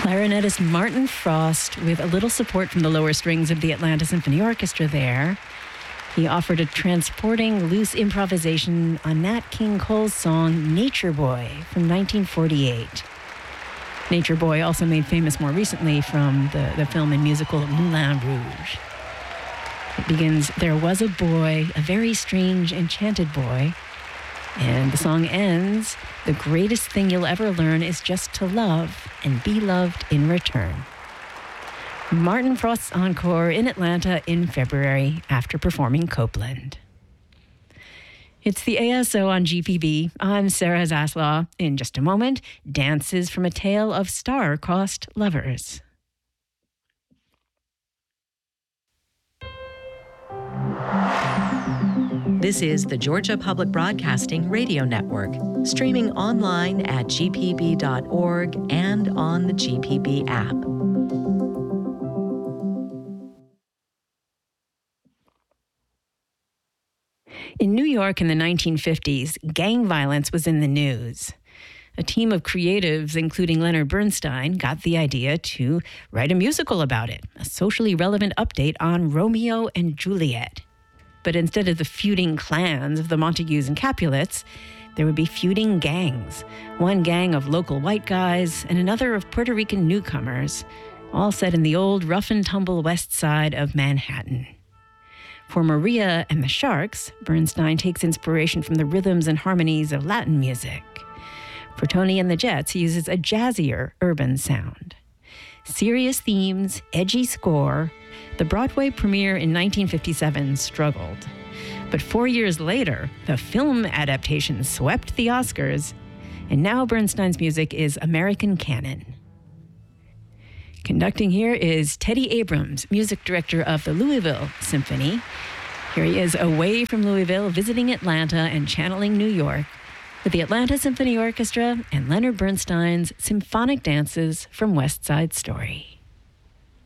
Clarinetist Martin Frost, with a little support from the lower strings of the Atlanta Symphony Orchestra there. He offered a transporting, loose improvisation on Nat King Cole's song Nature Boy from 1948. Nature Boy, also made famous more recently from the film and musical Moulin Rouge. It begins, "There was a boy, a very strange, enchanted boy." And the song ends, "The greatest thing you'll ever learn is just to love and be loved in return." Martin Frost's encore in Atlanta in February after performing Copeland. It's the ASO on GPB. I'm Sarah Zaslaw. In just a moment, dances from a tale of star-crossed lovers. This is the Georgia Public Broadcasting Radio Network, streaming online at gpb.org and on the GPB app. In New York in the 1950s, gang violence was in the news. A team of creatives, including Leonard Bernstein, got the idea to write a musical about it, a socially relevant update on Romeo and Juliet. But instead of the feuding clans of the Montagues and Capulets, there would be feuding gangs. One gang of local white guys and another of Puerto Rican newcomers, all set in the old rough-and-tumble west side of Manhattan. For Maria and the Sharks, Bernstein takes inspiration from the rhythms and harmonies of Latin music. For Tony and the Jets, he uses a jazzier urban sound. Serious themes, edgy score. The Broadway premiere in 1957 struggled. But 4 years later, the film adaptation swept the Oscars, and now Bernstein's music is American canon. Conducting here is Teddy Abrams, music director of the Louisville Symphony. Here he is away from Louisville, visiting Atlanta and channeling New York with the Atlanta Symphony Orchestra and Leonard Bernstein's Symphonic Dances from West Side Story.